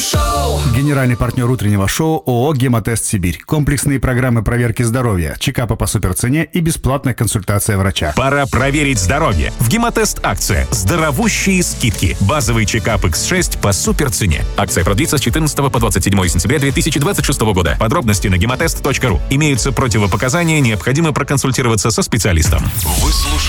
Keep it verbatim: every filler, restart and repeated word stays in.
Крем-шоу. Генеральный партнер утреннего шоу ООО «Гемотест Сибирь». Комплексные программы проверки здоровья, чекапа по суперцене и бесплатная консультация врача. Пора проверить здоровье. В «Гемотест» акция «Здоровущие скидки». Базовый чекап икс шесть по суперцене. Акция продлится с четырнадцатого по двадцать седьмое сентября две тысячи двадцать шестого года. Подробности на гемотест точка ру. Имеются противопоказания, необходимо проконсультироваться со специалистом. Вы слушаете